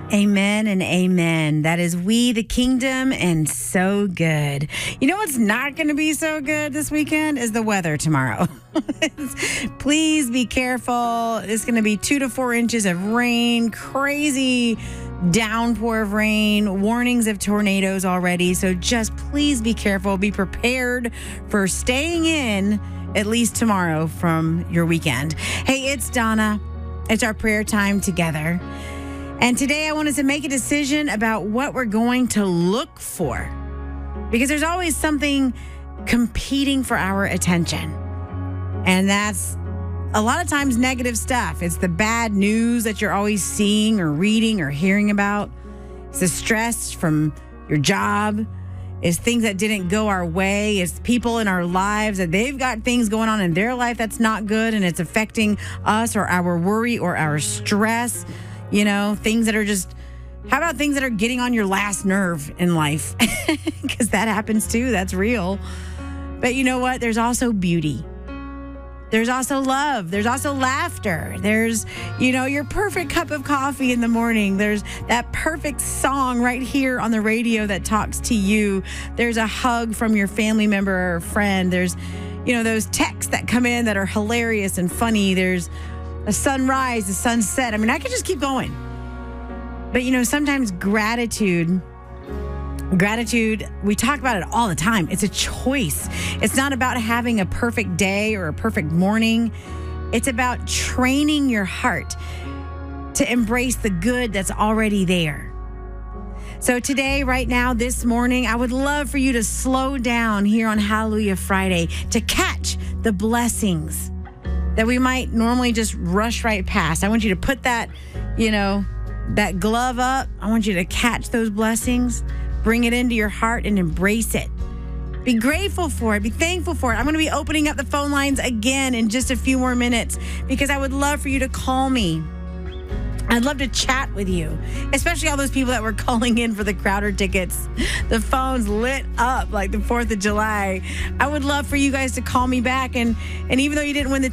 Amen and amen. That is We the Kingdom and So Good. You know what's not going to be so good this weekend is the weather tomorrow. Please be careful. It's going to be 2 to 4 inches of rain, crazy downpour of rain, warnings of tornadoes already. So just please be careful. Be prepared for staying in at least tomorrow from your weekend. Hey, it's Donna. It's our prayer time together. And today I want us to make a decision about what we're going to look for, because there's always something competing for our attention. And that's a lot of times negative stuff. It's the bad news that you're always seeing or reading or hearing about. It's the stress from your job. It's things that didn't go our way. It's people in our lives that they've got things going on in their life that's not good, and it's affecting us or our worry or our stress. You know, things that are just, how about things that are getting on your last nerve in life? Because that happens too. That's real. But you know what? There's also beauty. There's also love. There's also laughter. There's, your perfect cup of coffee in the morning. There's that perfect song right here on the radio that talks to you. There's a hug from your family member or friend. There's, those texts that come in that are hilarious and funny. There's a sunrise, a sunset. I mean, I could just keep going. But, sometimes gratitude, we talk about it all the time. It's a choice. It's not about having a perfect day or a perfect morning. It's about training your heart to embrace the good that's already there. So today, right now, this morning, I would love for you to slow down here on Hallelujah Friday to catch the blessings that we might normally just rush right past. I want you to put that, that glove up. I want you to catch those blessings, bring it into your heart and embrace it. Be grateful for it. Be thankful for it. I'm going to be opening up the phone lines again in just a few more minutes because I would love for you to call me. I'd love to chat with you, especially all those people that were calling in for the Crowder tickets. The phones lit up like the 4th of July. I would love for you guys to call me back. And even though you didn't win the